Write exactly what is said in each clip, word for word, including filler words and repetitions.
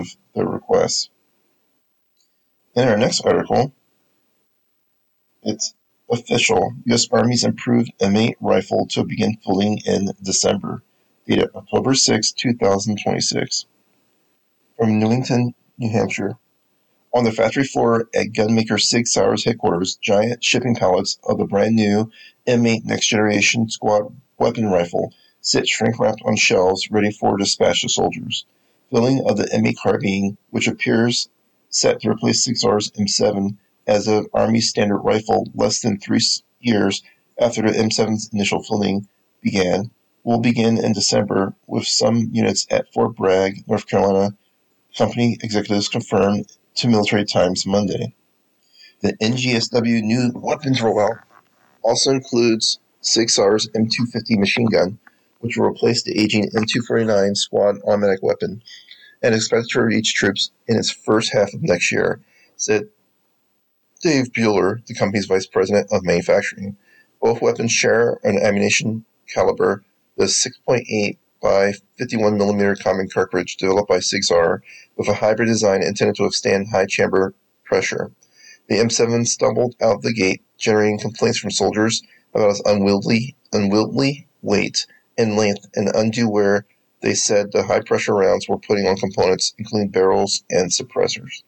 their requests. In our next article, it's official. U S Army's improved M eight rifle to begin fielding in December. Dated October sixth, twenty twenty-six. From Newington, New Hampshire. On the factory floor at gunmaker Sig Sauer's headquarters, giant shipping pallets of the brand new M eight Next Generation Squad weapon rifle sit shrink-wrapped on shelves ready for dispatch to soldiers. Filling of the M eight carbine, which appears set to replace Sig Sauer's M seven as an Army standard rifle less than three years after the M seven's initial filling began, will begin in December with some units at Fort Bragg, North Carolina. Company executives confirmed to Military Times Monday. The N G S W new weapons rollout also includes Sig Sauer's M two fifty machine gun, which will replace the aging M two forty-nine squad automatic weapon, and expected to reach troops in its first half of next year, said Dave Bueller, the company's vice president of manufacturing. Both weapons share an ammunition caliber, the six point eight by fifty-one millimeter common cartridge developed by Sig Sauer, with a hybrid design intended to withstand high chamber pressure. The M seven stumbled out of the gate, generating complaints from soldiers about its unwieldy, unwieldy weight and length and undue wear they said the high-pressure rounds were putting on components, including barrels and suppressors.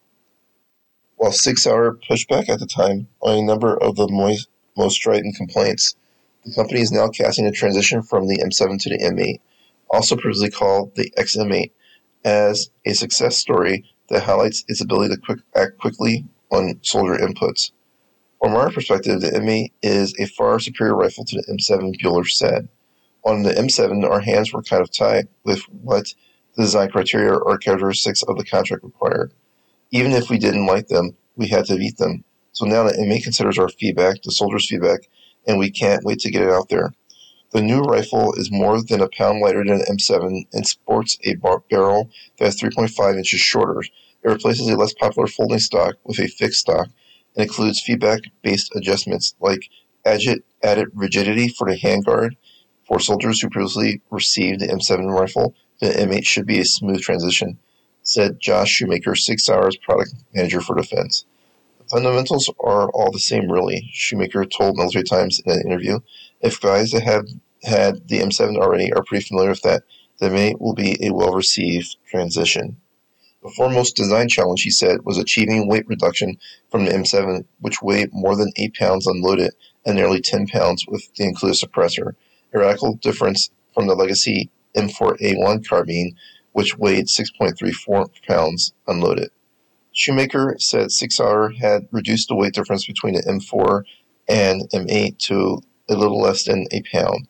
While Sig Sauer pushed back at the time on a number of the most, most strident complaints, the company is now casting a transition from the M seven to the M eight, also previously called the X M eight, as a success story that highlights its ability to quick, act quickly on soldier inputs. From our perspective, the M eight is a far superior rifle to the M seven, Bueller said. On the M seven, our hands were kind of tied with what the design criteria or characteristics of the contract required. Even if we didn't like them, we had to meet them. So now the M eight considers our feedback, the soldiers' feedback, and we can't wait to get it out there. The new rifle is more than a pound lighter than the M seven and sports a bar- barrel that is three point five inches shorter. It replaces a less popular folding stock with a fixed stock and includes feedback-based adjustments like added rigidity for the handguard. For soldiers who previously received the M seven rifle, the M eight should be a smooth transition, said Josh Shoemaker, Sig Sauer's product manager for defense. The fundamentals are all the same, really, Shoemaker told Military Times in an interview. If guys that have had the M seven already are pretty familiar with that, the M eight will be a well-received transition. The foremost design challenge, he said, was achieving weight reduction from the M seven, which weighed more than eight pounds unloaded and nearly ten pounds with the included suppressor, a radical difference from the legacy M four A one carbine, which weighed six point three four pounds unloaded. Shoemaker said Sig Sauer had reduced the weight difference between the M four and M eight to a little less than a pound,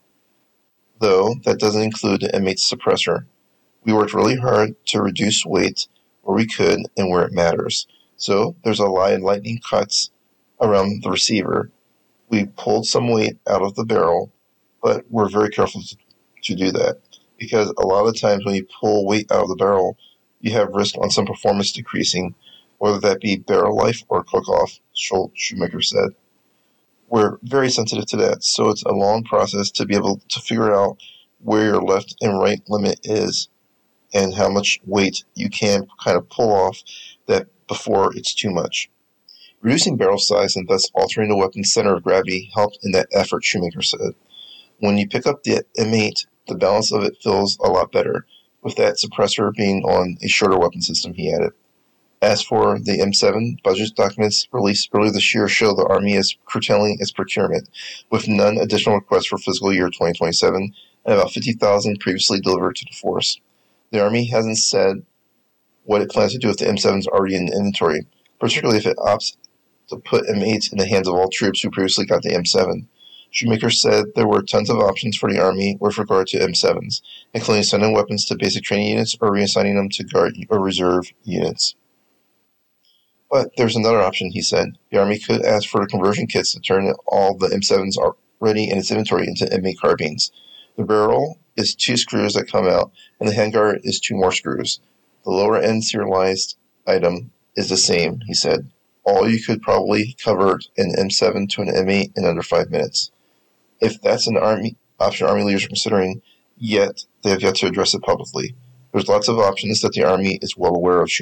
though that doesn't include the M eight's suppressor. We worked really hard to reduce weight where we could and where it matters. So there's a lot of lightning cuts around the receiver. We pulled some weight out of the barrel, but we're very careful to, to do that because a lot of times when you pull weight out of the barrel, you have risk on some performance decreasing, whether that be barrel life or cook-off, Shoemaker said. We're very sensitive to that, so it's a long process to be able to figure out where your left and right limit is and how much weight you can kind of pull off that before it's too much. Reducing barrel size and thus altering the weapon's center of gravity helped in that effort, Shoemaker said. When you pick up the M eight, the balance of it feels a lot better, with that suppressor being on a shorter weapon system, he added. As for the M seven, budget documents released earlier this year show the Army is curtailing its procurement, with none additional requests for fiscal year twenty twenty-seven and about fifty thousand previously delivered to the force. The Army hasn't said what it plans to do if the M seven's already in inventory, particularly if it opts to put M eights in the hands of all troops who previously got the M seven. Shoemaker said there were tons of options for the Army with regard to M sevens, including sending weapons to basic training units or reassigning them to Guard or Reserve units. But there's another option, he said. The Army could ask for conversion kits to turn all the M sevens already in its inventory into M eight carbines. The barrel is two screws that come out, and the handguard is two more screws. The lower-end serialized item is the same, he said. All you could probably cover an M seven to an M eight in under five minutes. If that's an army option Army leaders are considering, yet they have yet to address it publicly. There's lots of options that the Army is well aware of